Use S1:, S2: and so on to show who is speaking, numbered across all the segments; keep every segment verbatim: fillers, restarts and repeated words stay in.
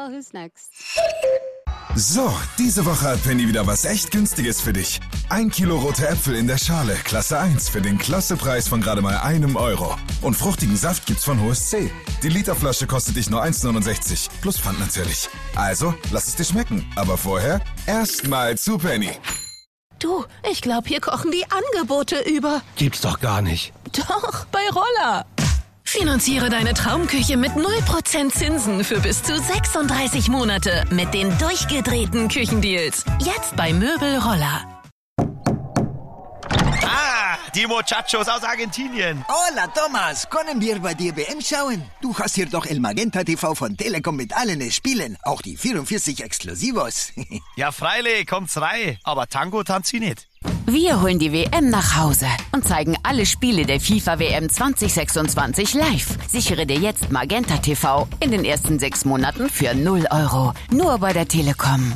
S1: who's next?
S2: So, diese Woche hat Penny wieder was echt Günstiges für dich. Ein Kilo rote Äpfel in der Schale, Klasse eins, für den Klassepreis von gerade mal einem Euro. Und fruchtigen Saft gibt's von H O S C. Die Literflasche kostet dich nur eins neunundsechzig, plus Pfand natürlich. Also, lass es dir schmecken. Aber vorher erstmal zu Penny.
S3: Du, ich glaube, hier kochen die Angebote über.
S4: Gibt's doch gar nicht.
S3: Doch, bei Roller. Finanziere deine Traumküche mit null Prozent Zinsen für bis zu sechsunddreißig Monate mit den durchgedrehten Küchendeals. Jetzt bei Möbel Roller.
S5: Ah, die Muchachos aus Argentinien.
S6: Hola, Thomas. Können wir bei dir W M schauen? Du hast hier doch El Magenta T V von Telekom mit allen Spielen. Auch die vierundvierzig Exklusivos.
S5: Ja, freilich, kommt's rein. Aber Tango tanzt sie nicht.
S1: Wir holen die W M nach Hause und zeigen alle Spiele der FIFA W M zwanzig sechsundzwanzig live. Sichere dir jetzt Magenta T V in den ersten sechs Monaten für null Euro. Nur bei der Telekom.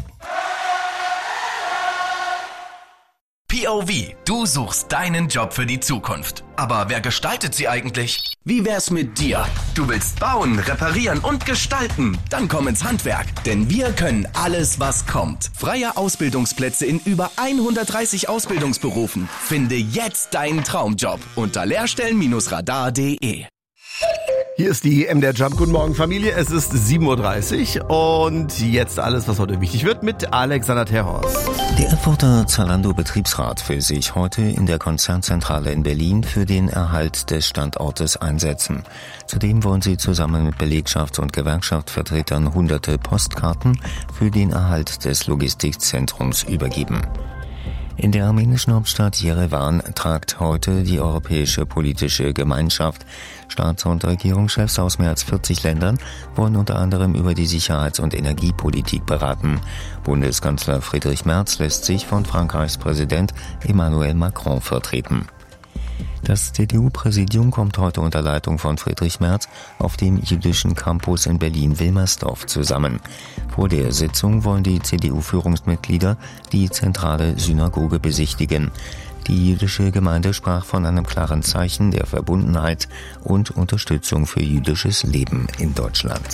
S7: P O V, du suchst deinen Job für die Zukunft. Aber wer gestaltet sie eigentlich? Wie wär's mit dir? Du willst bauen, reparieren und gestalten? Dann komm ins Handwerk, denn wir können alles, was kommt. Freie Ausbildungsplätze in über hundertdreißig Ausbildungsberufen. Finde jetzt deinen Traumjob unter lehrstellen Radar punkt de.
S4: Hier ist die M D R Jump. Guten Morgen, Familie. Es ist sieben Uhr dreißig und jetzt alles, was heute wichtig wird, mit Alexander Terhorst.
S8: Der Erfurter Zalando-Betriebsrat will sich heute in der Konzernzentrale in Berlin für den Erhalt des Standortes einsetzen. Zudem wollen sie zusammen mit Belegschafts- und Gewerkschaftsvertretern hunderte Postkarten für den Erhalt des Logistikzentrums übergeben. In der armenischen Hauptstadt Jerewan tagt heute die Europäische Politische Gemeinschaft. Staats- und Regierungschefs aus mehr als vierzig Ländern wollen unter anderem über die Sicherheits- und Energiepolitik beraten. Bundeskanzler Friedrich Merz lässt sich von Frankreichs Präsident Emmanuel Macron vertreten. Das C D U-Präsidium kommt heute unter Leitung von Friedrich Merz auf dem jüdischen Campus in Berlin-Wilmersdorf zusammen. Vor der Sitzung wollen die C D U-Führungsmitglieder die zentrale Synagoge besichtigen. Die jüdische Gemeinde sprach von einem klaren Zeichen der Verbundenheit und Unterstützung für jüdisches Leben in Deutschland.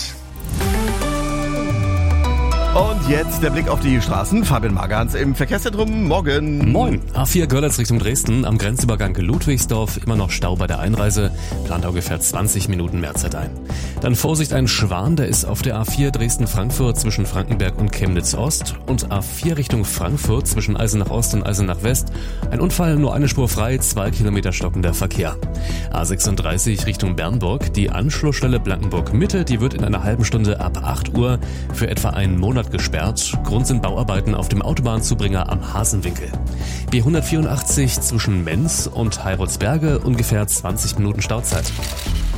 S4: Und jetzt der Blick auf die Straßen. Fabian Magans im Verkehrszentrum. Morgen.
S9: Moin. A vier Görlitz Richtung Dresden am Grenzübergang Ludwigsdorf. Immer noch Stau bei der Einreise. Plant ungefähr zwanzig Minuten mehr Zeit ein. Dann Vorsicht, ein Schwan, der ist auf der A vier Dresden-Frankfurt zwischen Frankenberg und Chemnitz-Ost. Und A vier Richtung Frankfurt zwischen Eisenach Ost und Eisenach West. Ein Unfall, nur eine Spur frei, zwei Kilometer stockender Verkehr. A sechsunddreißig Richtung Bernburg. Die Anschlussstelle Blankenburg-Mitte, die wird in einer halben Stunde ab acht Uhr für etwa einen Monat gesperrt. Grund sind Bauarbeiten auf dem Autobahnzubringer am Hasenwinkel. B hundertvierundachtzig zwischen Menz und Heiratsberge, ungefähr zwanzig Minuten Stauzeit.